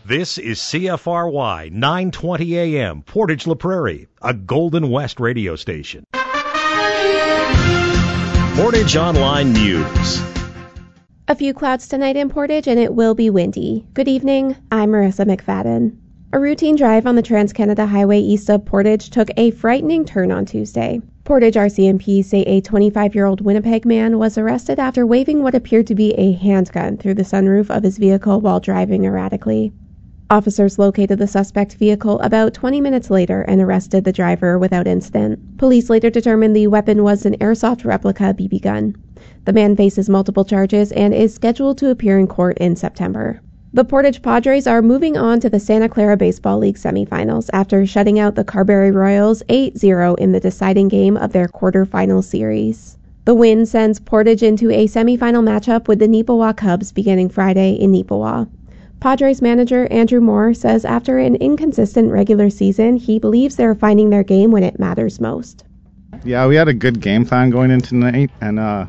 This is CFRY 920 AM, Portage La Prairie, a Golden West radio station. Portage Online News. A few clouds tonight in Portage, and it will be windy. Good evening, I'm Marissa McFadden. A routine drive on the Trans-Canada Highway east of Portage took a frightening turn on Tuesday. Portage RCMP say a 25-year-old Winnipeg man was arrested after waving what appeared to be a handgun through the sunroof of his vehicle while driving erratically. Officers located the suspect vehicle about 20 minutes later and arrested the driver without incident. Police later determined the weapon was an airsoft replica BB gun. The man faces multiple charges and is scheduled to appear in court in September. The Portage Padres are moving on to the Santa Clara Baseball League semifinals after shutting out the Carberry Royals 8-0 in the deciding game of their quarterfinal series. The win sends Portage into a semifinal matchup with the Neepawa Cubs beginning Friday in Neepawa. Padres manager Andrew Moore says after an inconsistent regular season, he believes they're finding their game when it matters most. Yeah, we had a good game plan going into tonight, and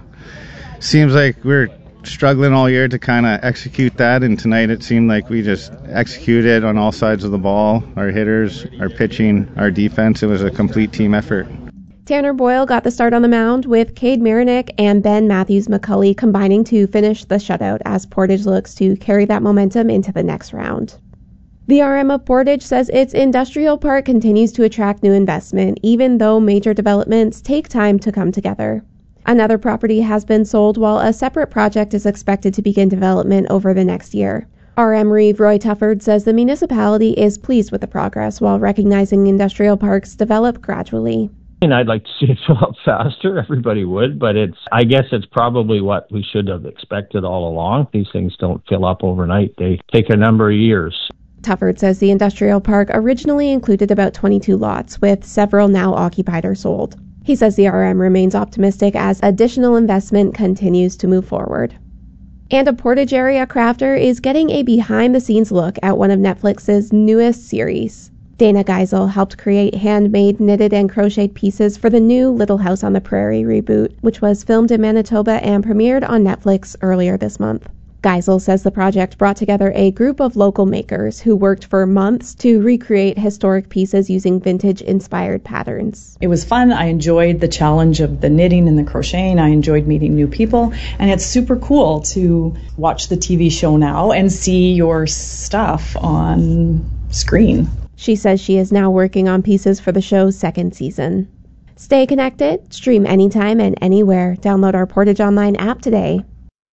seems like we're struggling all year to kind of execute that, and tonight it seemed like we just executed on all sides of the ball. Our hitters, our pitching, our defense. It was a complete team effort. Tanner Boyle got the start on the mound with Cade Marinick and Ben Matthews-McCulley combining to finish the shutout as Portage looks to carry that momentum into the next round. The RM of Portage says its industrial park continues to attract new investment, even though major developments take time to come together. Another property has been sold while a separate project is expected to begin development over the next year. RM Reeve Roy Tufford says the municipality is pleased with the progress while recognizing industrial parks develop gradually. I'd like to see it fill up faster. Everybody would, but I guess it's probably what we should have expected all along. These things don't fill up overnight. They take a number of years. Tufford says the industrial park originally included about 22 lots, with several now occupied or sold. He says the RM remains optimistic as additional investment continues to move forward. And a Portage area crafter is getting a behind-the-scenes look at one of Netflix's newest series. Dana Geisel helped create handmade, knitted, and crocheted pieces for the new Little House on the Prairie reboot, which was filmed in Manitoba and premiered on Netflix earlier this month. Geisel says the project brought together a group of local makers who worked for months to recreate historic pieces using vintage-inspired patterns. It was fun. I enjoyed the challenge of the knitting and the crocheting. I enjoyed meeting new people. And it's super cool to watch the TV show now and see your stuff on screen. She says she is now working on pieces for the show's second season. Stay connected, stream anytime and anywhere. Download our Portage Online app today.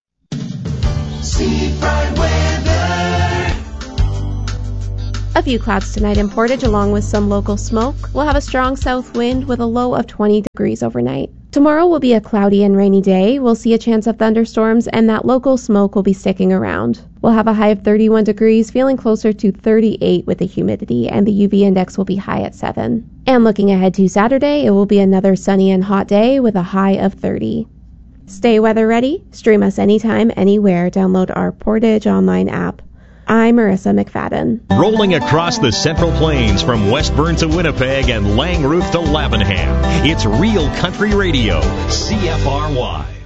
A few clouds tonight in Portage along with some local smoke. We'll have a strong south wind with a low of 20 degrees overnight. Tomorrow will be a cloudy and rainy day. We'll see a chance of thunderstorms and that local smoke will be sticking around. We'll have a high of 31 degrees, feeling closer to 38 with the humidity, and the UV index will be high at 7. And looking ahead to Saturday, it will be another sunny and hot day with a high of 30. Stay weather ready. Stream us anytime, anywhere. Download our Portage Online app. I'm Marissa McFadden. Rolling across the Central Plains from Westburn to Winnipeg and Langroof to Lavenham. It's Real Country Radio, CFRY.